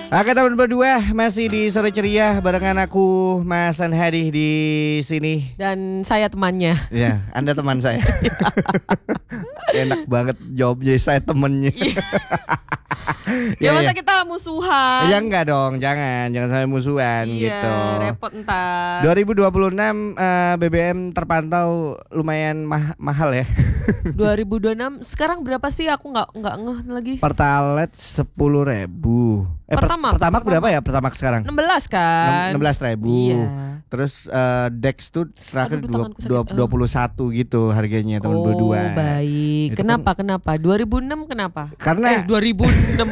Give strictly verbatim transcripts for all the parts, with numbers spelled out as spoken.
Oke teman berdua, masih di Sore Ceria barengan aku Mas Hadi di sini. Dan saya temannya. Ya, Anda teman saya. Enak banget jawabnya, saya temennya. Ya, ya masa ya. Kita musuhan? Ya enggak dong, jangan, jangan sampai musuhan iya, gitu. Repot ntar. dua ribu dua puluh enam uh, B B M terpantau lumayan ma- mahal ya. dua ribu dua puluh enam sekarang berapa sih? Aku nggak nggak ngeh lagi. Pertalite sepuluh ribu. Eh, pertama, per, pertama berapa ya? Pertama sekarang? enam belas kan? enam belas ribu. Iya. Terus uh, Dex tuh terakhir Aduh, dua puluh satu gitu harganya tahun dua puluh dua. Oh baik. Itu kenapa kan, kenapa? dua ribu enam kenapa? Karena eh, dua ribu enam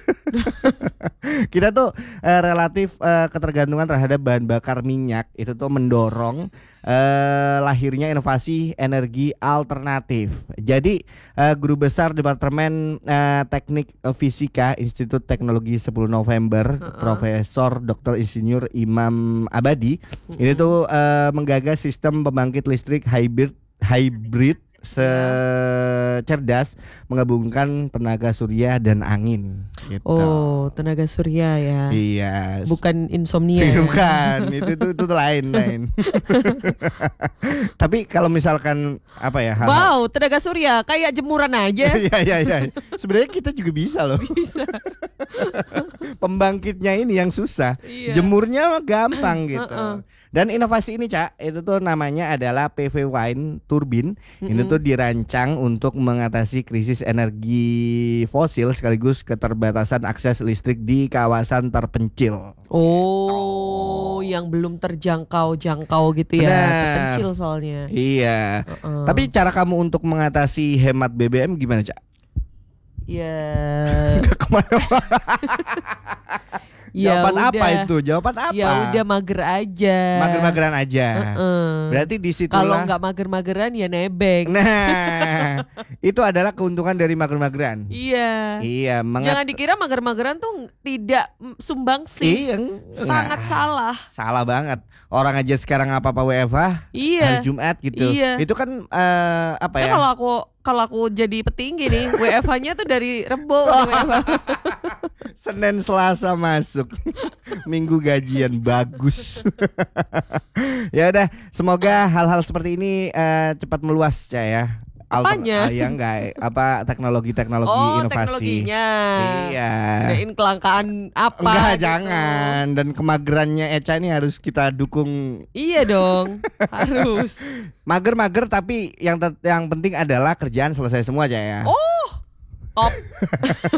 kita tuh uh, relatif uh, ketergantungan terhadap bahan bakar minyak itu tuh mendorong uh, lahirnya inovasi energi alternatif. Jadi uh, guru besar Departemen uh, Teknik Fisika Institut Teknologi sepuluh November, uh-uh. Profesor Doktor Insinyur Imam Abadi, uh-uh. ini tuh uh, menggagas sistem pembangkit listrik hybrid hybrid secerdas menggabungkan tenaga surya dan angin gitu. Oh, tenaga surya ya. Iya. Bukan insomnia. Bukan, itu itu, itu lain lain. Tapi kalau misalkan apa ya? Hal-hal... Wow, tenaga surya kayak jemuran aja. Iya iya iya. Sebenarnya kita juga bisa loh. Bisa. Pembangkitnya ini yang susah. Iya. Jemurnya gampang gitu. Uh-uh. Dan inovasi ini, Cak, itu tuh namanya adalah P V Wind Turbine. Mm-hmm. Ini tuh dirancang untuk mengatasi krisis energi fosil sekaligus keterbatasan akses listrik di kawasan terpencil. Oh, oh. Yang belum terjangkau-jangkau gitu ya. Benar. Terpencil soalnya. Iya. Uh-uh. Tapi cara kamu untuk mengatasi hemat B B M gimana, Cak? Ya. Gak kemana-mana. Ya jawaban udah. Apa itu? Jawaban apa? Ya udah mager aja. Mager-mageran aja. Uh-uh. Berarti di situ kalau nggak mager-mageran ya nebeng. Nah, itu adalah keuntungan dari mager-mageran. Iya. Iya. Mengat- Jangan dikira mager-mageran tuh tidak sumbangsi. Iya. Sangat nah, salah. Salah banget. Orang aja sekarang apa-apa W F H. Iya. Hari Jumat gitu. Iya. Itu kan uh, apa nah, ya? Kalau aku kalau aku jadi petinggi nih, W F H-nya tuh dari Rebo. W F H. Senin Selasa masuk. Minggu gajian bagus. Ya udah, semoga hal-hal seperti ini uh, cepat meluas ya ya. Apanya? Alter, ah, ya enggak, apa teknologi-teknologi oh, inovasi. Teknologinya. Iya. Kirain kelangkaan apa? Enggak, gitu. jangan. Dan kemagerannya Echa ini harus kita dukung. Iya dong, harus. Mager-mager tapi yang te- yang penting adalah kerjaan selesai semua aja ya. Oh. Top.